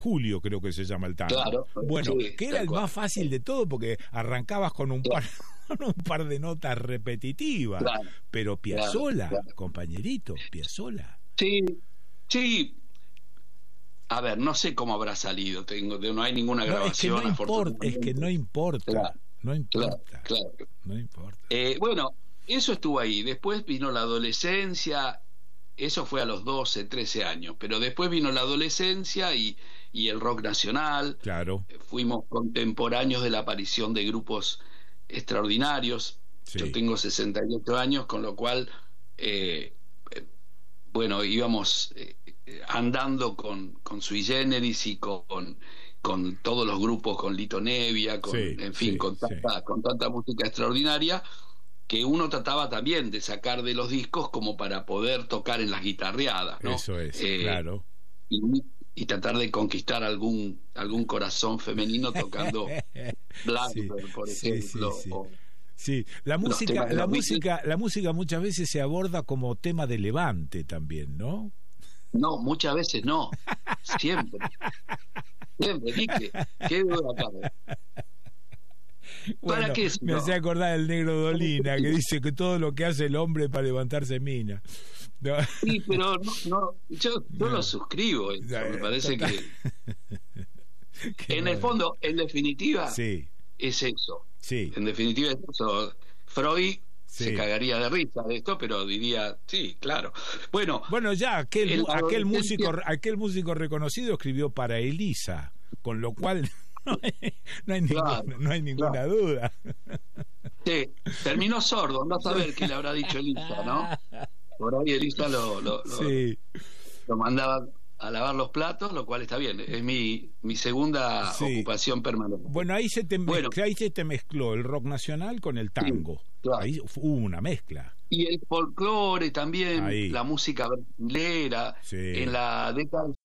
Julio, creo que se llama el tango. Claro, Bueno, sí, que era el más fácil de todo porque arrancabas con un par, con un par de notas repetitivas. Claro, Pero Piazzolla, claro. compañerito, Piazzolla. Sí, sí. A ver, no sé cómo habrá salido. No hay ninguna No, es que grabación, no importa, afortunadamente. no importa, Claro, no importa, claro. no importa. Bueno, eso estuvo ahí. Después vino la adolescencia. Eso fue a los 12, 13 años. Pero después vino la adolescencia y el rock nacional. Claro, Fuimos contemporáneos de la aparición de grupos extraordinarios. Yo sí, tengo 68 años, con lo cual, bueno, íbamos andando con Sui Generis y con todos los grupos, con Lito Nevia, sí, en fin, sí, sí. con tanta música extraordinaria, que uno trataba también de sacar de los discos como para poder tocar en las guitarreadas, ¿no? Eso es, claro. Y, y tratar de conquistar algún corazón femenino tocando Sí, Blackbird, por sí, ejemplo, sí, sí. o Sí, la los música, temas de la los Beatles. música, la música muchas veces se aborda como tema de levante también, ¿no? No, muchas veces no, siempre, siempre, Quique, qué duda cabe. ¿Para Bueno, qué me no? hacía acordar del negro Dolina que dice que todo lo que hace el hombre para levantarse mina. No, Sí, pero yo lo no, suscribo, eso, me parece total. Qué en el bueno. fondo, en definitiva, Sí, es eso. sí, En definitiva es eso. Freud se sí. cagaría de risa de esto, pero diría, sí, claro. Bueno, Bueno, ya en la adolescencia, aquel músico reconocido escribió para Elisa, con lo cual claro, no hay ninguna claro. duda. Sí, terminó sordo, no a saber qué le habrá dicho Elisa, ¿no? Por ahí Elisa Sí, lo mandaba a lavar los platos, lo cual está bien, es mi segunda sí. ocupación permanente. Bueno, Bueno, ahí se te mezcló el rock nacional con el sí, tango. claro. Ahí hubo una mezcla. Y el folclore también, Ahí, la música brasilera, sí, en la década del